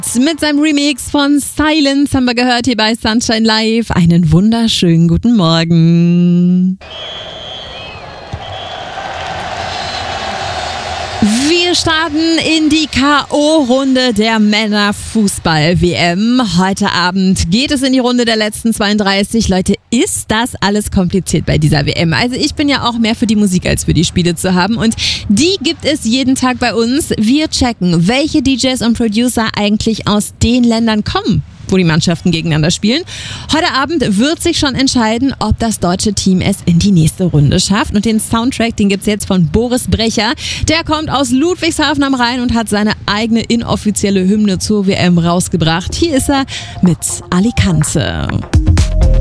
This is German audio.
Mit seinem Remix von Silence haben wir gehört hier bei Sunshine Live. Einen wunderschönen guten Morgen. Wir starten in die K.O.-Runde der Männerfußball-WM. Heute Abend geht es in die Runde der letzten 32. Leute, ist das alles kompliziert bei dieser WM? Also ich bin ja auch mehr für die Musik als für die Spiele zu haben und die gibt es jeden Tag bei uns. Wir checken, welche DJs und Producer eigentlich aus den Ländern kommen, wo die Mannschaften gegeneinander spielen. Heute Abend wird sich schon entscheiden, ob das deutsche Team es in die nächste Runde schafft. Und den Soundtrack, den gibt's jetzt von Boris Brecher. Der kommt aus Ludwigshafen am Rhein und hat seine eigene inoffizielle Hymne zur WM rausgebracht. Hier ist er mit Alicante.